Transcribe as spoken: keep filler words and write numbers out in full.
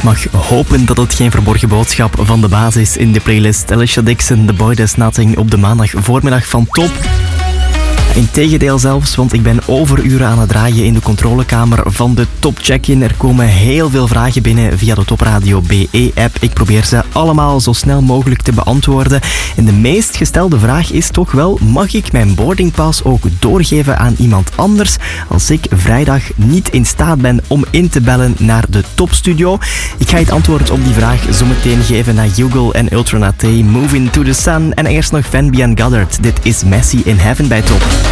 mag hopen dat het geen verborgen boodschap van de baas is in de playlist. Alicia Dixon, The Boy Does Nothing op de maandag voormiddag van Top. Integendeel zelfs, want ik ben overuren aan het draaien in de controlekamer van de Top Check-in. Er komen heel veel vragen binnen via de Top Radio B E-app. Ik probeer ze allemaal zo snel mogelijk te beantwoorden. En de meest gestelde vraag is toch wel, mag ik mijn boardingpass ook doorgeven aan iemand anders als ik vrijdag niet in staat ben om in te bellen naar de Topstudio? Ik ga het antwoord op die vraag zo meteen geven naar Hugo en Ultranate, Moving to the Sun. En eerst nog Van B and Goddard. Dit is Messi in Heaven bij Top.